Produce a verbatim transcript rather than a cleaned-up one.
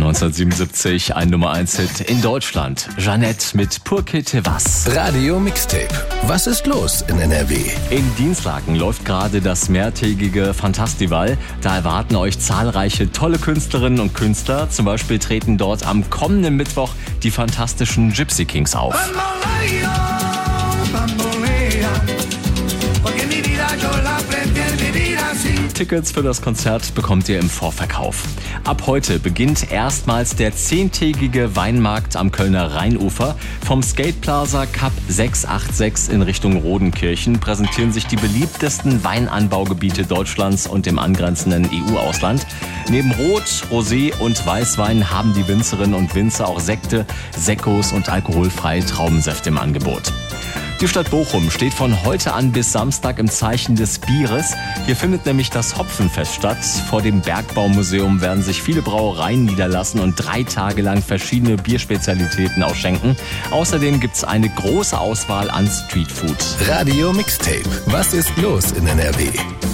neunzehnhundertsiebenundsiebzig ein Nummer eins Hit in Deutschland. Jeanette mit Pour que te vas. Radio Mixtape. Was ist los in N R W? In Dinslaken läuft gerade das mehrtägige Fantastival. Da erwarten euch zahlreiche tolle Künstlerinnen und Künstler. Zum Beispiel treten dort am kommenden Mittwoch die fantastischen Gypsy Kings auf. Tickets für das Konzert bekommt ihr im Vorverkauf. Ab heute beginnt erstmals der zehntägige Weinmarkt am Kölner Rheinufer. Vom Skateplaza Cup sechs acht sechs in Richtung Rodenkirchen präsentieren sich die beliebtesten Weinanbaugebiete Deutschlands und dem angrenzenden E U-Ausland. Neben Rot, Rosé und Weißwein haben die Winzerinnen und Winzer auch Sekte, Sekkos und alkoholfreie Traubensäfte im Angebot. Die Stadt Bochum steht von heute an bis Samstag im Zeichen des Bieres. Hier findet nämlich das Hopfenfest statt. Vor dem Bergbaumuseum werden sich viele Brauereien niederlassen und drei Tage lang verschiedene Bierspezialitäten ausschenken. Außerdem gibt es eine große Auswahl an Streetfood. Radio Mixtape. Was ist los in N R W?